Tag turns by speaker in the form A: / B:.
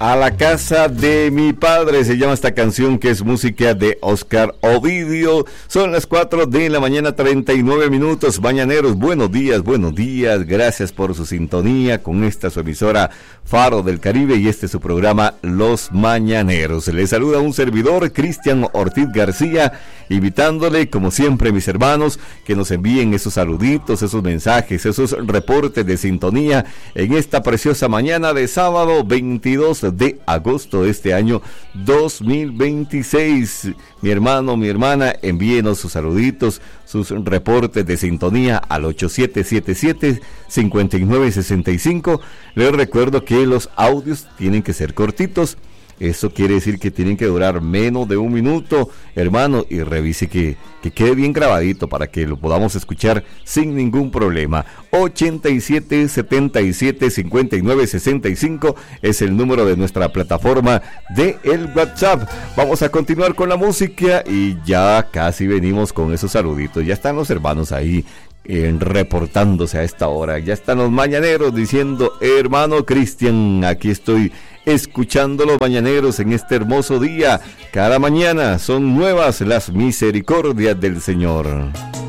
A: A la casa de mi padre se llama esta canción, que es música de Oscar Ovidio. Son las 4 de la mañana, 39 minutos. Mañaneros, buenos días, gracias por su sintonía con esta su emisora Faro del Caribe y este su programa Los Mañaneros. Les saluda un servidor, Cristian Ortiz García, invitándole como siempre, mis hermanos, que nos envíen esos saluditos, esos mensajes, esos reportes de sintonía en esta preciosa mañana de sábado 22 de agosto de este año 2026. Mi hermano, mi hermana, envíenos sus saluditos, sus reportes de sintonía al 8777-5965. Les recuerdo que los audios tienen que ser cortitos. Eso quiere decir que tienen que durar menos de un minuto, hermano, y revise que quede bien grabadito para que lo podamos escuchar sin ningún problema. 8777-5965 es el número de nuestra plataforma de el WhatsApp. Vamos a continuar con la música y ya casi venimos con esos saluditos. Ya están los hermanos ahí reportándose a esta hora. Ya están los mañaneros diciendo: hermano Cristian, aquí estoy escuchando los mañaneros en este hermoso día. Cada mañana son nuevas las misericordias del Señor.